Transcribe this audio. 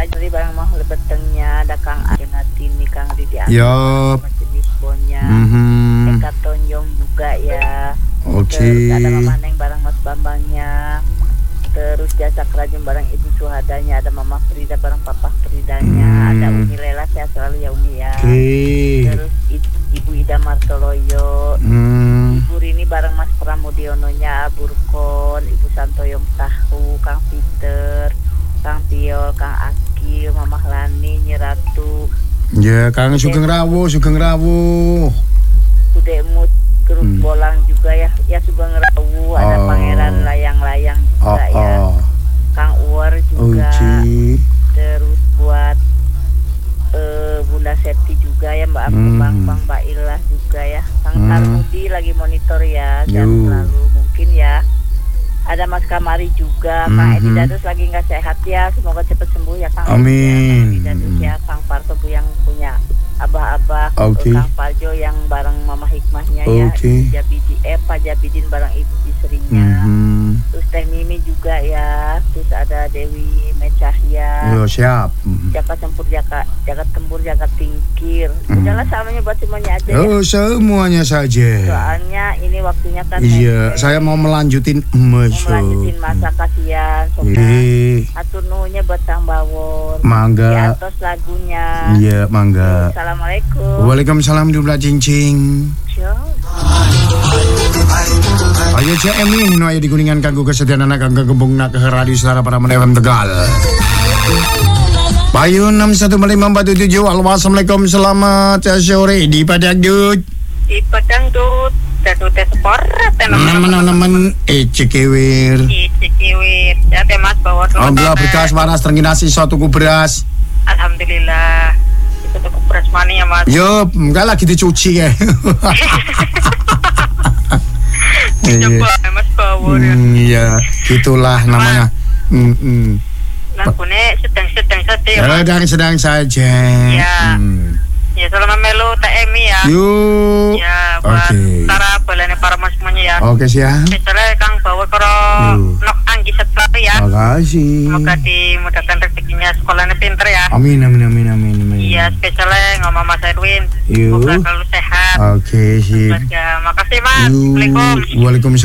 Ajri barang mau lebetengnya ada Kang Agenatini, Kang Didi Yup. jenis bonnya. Eka Tonjong juga ya. Oke. Terus ada Mama Neng barang Mas Bambangnya. Terus Jasa Kerajaan barang Ibu Suhadanya, ada Mama Frida barang Papa Fridanya, ada Umi Lela, sehat selalu ya Umi ya. Terus Ibu Ida Martoloyo, Ibu Rini bareng Mas Pramudiononya, Burkon, Ibu Santoyong Tahu, Kang Peter, Kang Piol, Kang Akil, Mama Lani, Nyiratu. Ya, Kang Sugeng Rawuh. Udemut Gerus Bolang juga ya Sugeng Rawuh, ada Pangeran Layang-Layang juga ya. Kang Uwer juga. Terus buat Bunda Septi juga ya, Mbak Bang Ilah juga ya. Kang Tarmudi lagi monitor ya, dan selalu mungkin ya. Ada Mas Kamari juga, Kang Edi Dadus lagi nggak sehat ya, semoga cepat sembuh ya Kang. Amin. Edi Dadus ya, Kang Parto Bu yang punya abah-abah, Kang Paljo yang bareng Mama Hikmahnya ya, Pak Jabidin bareng Ibu istrinya. Terus Teh Mimi juga ya, terus ada Dewi Mecahya. Yo, siap. Jaga tempur, jaga tingkir. Udahlah samanya buat semuanya aja ya. Semuanya saja. Soalnya ini waktunya kan. Iya, saya mau melanjutin masa kasihan. Atur nuhunnya buat Kang Bawon. Mangga. Di atas lagunya. Iya, mangga. Assalamualaikum. Waalaikumsalam dubla cincing. Ayo CM nih, no ayo dikuningan kanggo kesetiaan anak kanggo gembung nak ke radio Suara para FM Tegal. Bayu 614547. Halo, assalamualaikum, selamat sore di Padang Dut. Di Padang Dut, Dut Sport. Teman-teman Cikewir. Ya teh Mas bawa. Alhamdulillah berkas waras terginasi tuku beras. Alhamdulillah. Itu tuku beras mana ya Mas? Yo, enggak lagi dicuci ya. Coba Mas bawa. Iya, gitulah namanya. Lagunya sedang saja. Ya. Ya selama melu TMI ya. Yuk. Ya buat para balane para mas semuanya ya. Oke siap. Misalnya Kang bawa karo nok anggi setelah ya. Makasih. Semoga dimudahkan rezekinya, sekolahnya pinter ya. Amin. Iya, spesialnya ngomong Mas Erwin. Semoga selalu sehat. Oke, siap. Makasih Mas. Assalamualaikum. Waalaikumsalam.